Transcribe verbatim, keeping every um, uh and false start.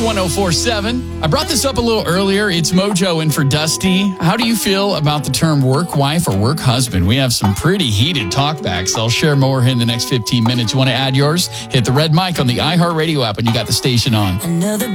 one oh four seven. I brought this up a little earlier. It's Mojo in for Dusty. How do you feel about the term work wife or work husband? We have some pretty heated talkbacks. I'll share more in the next fifteen minutes. You want to add yours? Hit the red mic on the iHeartRadio app when you got the station on. Another